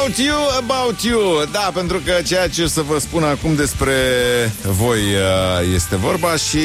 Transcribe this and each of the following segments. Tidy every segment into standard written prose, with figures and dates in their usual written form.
About you. Da, pentru că ceea ce o să vă spun acum despre voi este vorba și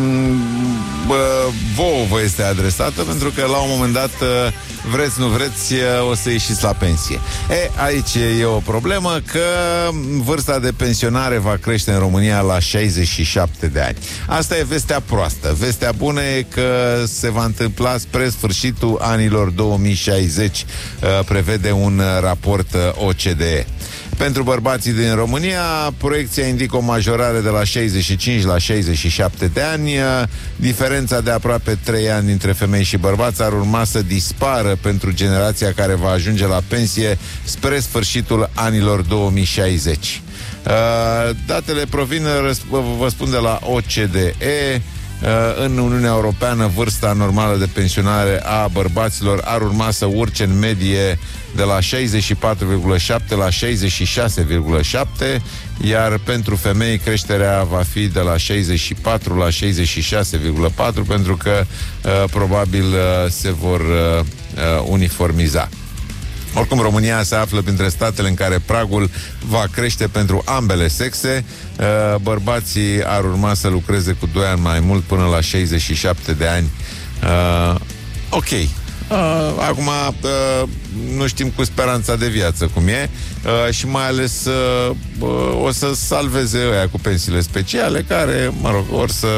vouă vă este adresată, pentru că la un moment dat, vreți, nu vreți, o să ieșiți la pensie. Aici e o problemă, că vârsta de pensionare va crește în România la 67 de ani. Asta e vestea proastă. Vestea bună e că se va întâmpla spre sfârșitul anilor 2060, prevede un raport OCDE. Pentru bărbații din România, proiecția indică o majorare de la 65 la 67 de ani. Diferența de aproape 3 ani dintre femei și bărbați ar urma să dispară pentru generația care va ajunge la pensie spre sfârșitul anilor 2060. Datele provin, vă spun, de la OCDE. În Uniunea Europeană, vârsta normală de pensionare a bărbaților ar urma să urce în medie de la 64,7 la 66,7, iar pentru femei creșterea va fi de la 64 la 66,4, pentru că probabil se vor uniformiza. Oricum, România se află printre statele în care pragul va crește pentru ambele sexe. Bărbații ar urma să lucreze cu 2 ani mai mult, până la 67 de ani. Ok. Acum nu știm cu speranța de viață cum e, și mai ales o să salveze ăia cu pensiile speciale, care, mă rog,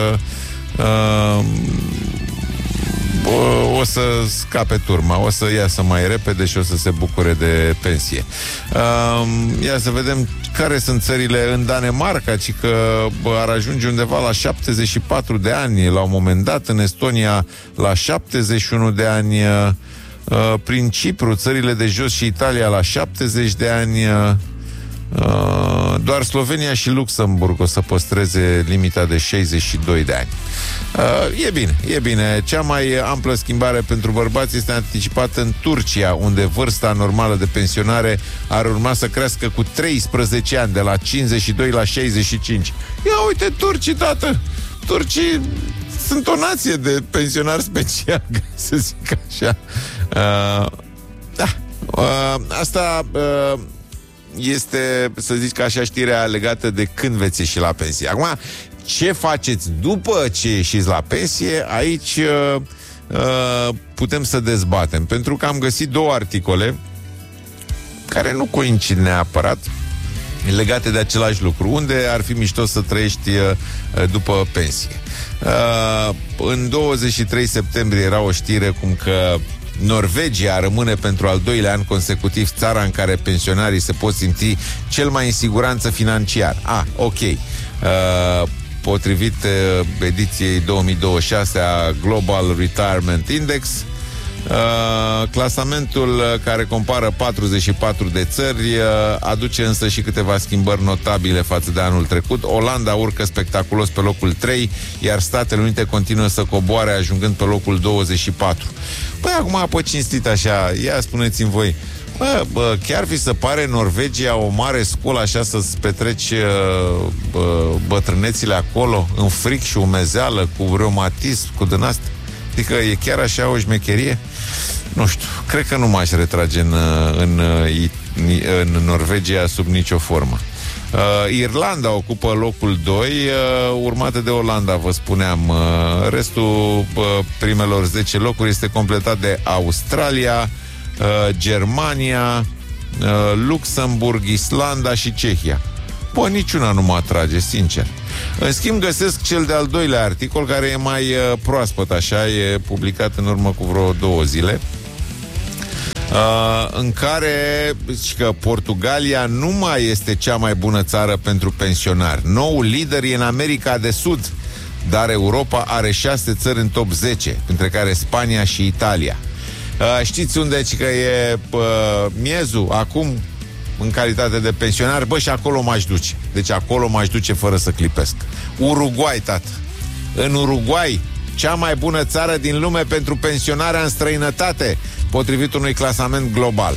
o să scape turma, o să iasă mai repede și o să se bucure de pensie. Ia să vedem care sunt țările. În Danemarca, ci că ar ajunge undeva la 74 de ani la un moment dat, în Estonia la 71 de ani, prin Cipru, țările de jos și Italia la 70 de ani. Doar Slovenia și Luxemburg o să păstreze limita de 62 de ani. E bine. Cea mai amplă schimbare pentru bărbați este anticipată în Turcia, unde vârsta normală de pensionare ar urma să crească cu 13 ani, de la 52 la 65. Ia uite, turcii, tată! Turcii sunt o nație de pensionari special, să zic așa. Asta este, să zic așa, știrea legată de când veți ieși la pensie. Acum, ce faceți după ce ieșiți la pensie? Aici putem să dezbatem, pentru că am găsit 2 articole care nu coincid neapărat, legate de același lucru. Unde ar fi mișto să trăiești după pensie? În 23 septembrie era o știre cum că Norvegia rămâne pentru al 2-lea an consecutiv țara în care pensionarii se pot simți cel mai în siguranță financiar. Ok. Potrivit ediției 2026 a Global Retirement Index, clasamentul, care compară 44 de țări, aduce însă și câteva schimbări notabile față de anul trecut. Olanda urcă spectaculos pe locul 3, iar Statele Unite continuă să coboare, ajungând pe locul 24. Păi acum, pe cinstit așa, ia spuneți-mi voi, chiar vi se pare Norvegia o mare scolă așa să-ți petreci bătrânețile acolo, în fric și umezeală, cu reumatism, cu din asta? Adică e chiar așa o șmecherie? Nu știu, cred că nu m-aș retrage în Norvegia sub nicio formă. Irlanda ocupă locul 2, urmată de Olanda, vă spuneam. Restul primelor 10 locuri este completat de Australia, Germania, Luxemburg, Islanda și Cehia. Niciuna nu mă atrage, sincer. În schimb, găsesc cel de-al 2-lea articol, care e mai proaspăt, așa, e publicat în urmă cu vreo 2 zile, în care zice că Portugalia nu mai este cea mai bună țară pentru pensionari. Noul lider e în America de Sud, dar Europa are 6 țări în top 10, între care Spania și Italia. Știți unde zice că e miezul acum în calitate de pensionar? Și acolo m-aș duce. Deci acolo m-aș duce fără să clipesc. Uruguay, tată. În Uruguay, cea mai bună țară din lume pentru pensionarea în străinătate, potrivit unui clasament global.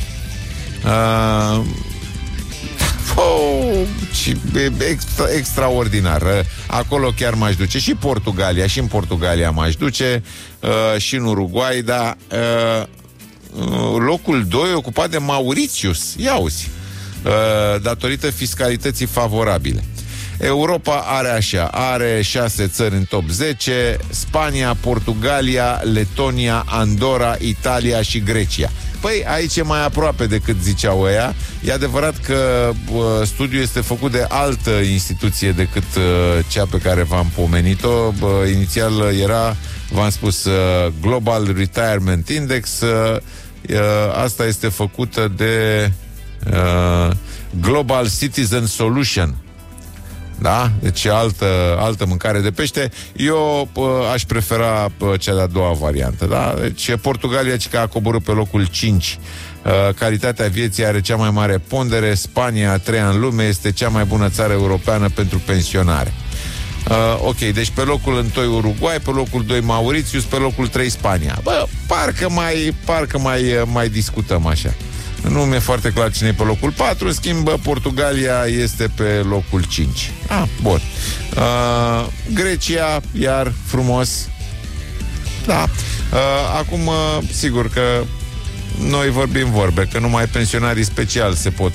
Extraordinar. Acolo chiar m-aș duce. Și Portugalia, și în Portugalia m-aș duce, și în Uruguay, dar locul 2 ocupat de Mauritius. Ia auzi. Datorită fiscalității favorabile. Europa are 6 țări în top 10: Spania, Portugalia, Letonia, Andorra, Italia și Grecia. Păi aici e mai aproape decât ziceau ăia. E adevărat că studiul este făcut de altă instituție decât cea pe care v-am pomenit-o. Inițial era, v-am spus, Global Retirement Index. Asta este făcută de Global Citizen Solution. Da? Deci altă mâncare de pește. Eu aș prefera cea de-a doua variantă, da? Deci Portugalia, că a coborât pe locul 5. Calitatea vieții are cea mai mare pondere. Spania, a 3-a în lume, este cea mai bună țară europeană pentru pensionare. Ok, deci pe locul 1 Uruguay, pe locul 2 Mauritius, pe locul 3 Spania. Bă, parcă mai discutăm așa. Nu mi-e foarte clar cine e pe locul 4. În schimb, Portugalia este pe locul 5. Bun. Grecia, iar frumos. Da. Acum, sigur că noi vorbim vorbe, că numai pensionarii speciali se pot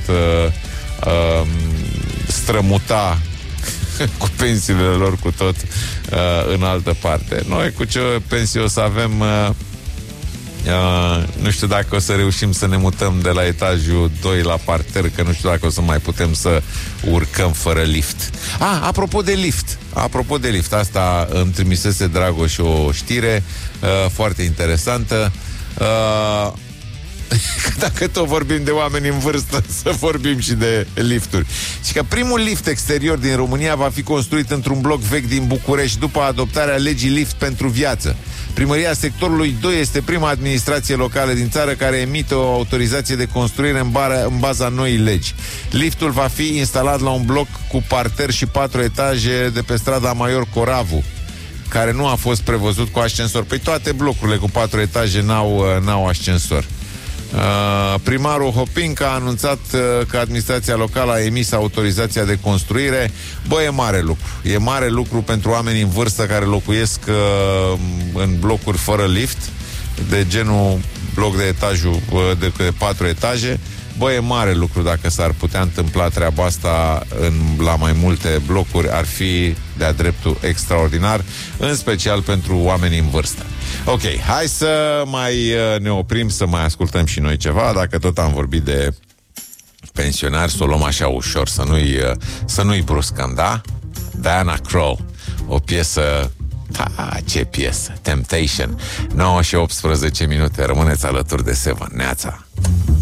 strămuta cu pensiile lor cu tot în altă parte. Noi cu ce pensie o să avem... nu știu dacă o să reușim să ne mutăm de la etajul 2 la parter, că nu știu dacă o să mai putem să urcăm fără lift. Apropo de lift, asta îmi trimisese Dragoș o știre foarte interesantă. Dacă tot vorbim de oameni în vârstă, să vorbim și de lifturi. Și că primul lift exterior din România va fi construit într-un bloc vechi din București după adoptarea legii lift pentru viață. Primăria sectorului 2 este prima administrație locală din țară care emite o autorizație de construire în baza noii legi. Liftul va fi instalat la un bloc cu parter și 4 etaje de pe strada Maior Coravu, care nu a fost prevăzut cu ascensor. Păi toate blocurile cu 4 etaje n-au ascensor. Primarul Hopinca a anunțat că administrația locală a emis autorizația de construire. Bă, e mare lucru. E mare lucru pentru oamenii în vârstă care locuiesc în blocuri fără lift, de genul bloc de etajul de 4 etaje. Bă, e mare lucru dacă s-ar putea întâmpla treaba asta la mai multe blocuri. Ar fi de-a dreptul extraordinar, în special pentru oamenii în vârstă. Ok, hai să mai ne oprim, să mai ascultăm și noi ceva. Dacă tot am vorbit de pensionari, să o luăm așa ușor, să nu-i bruscăm, da? Diana Krall, o piesă... ce piesă! Temptation. 9 și 18 minute. Rămâneți alături de Seven. Neața!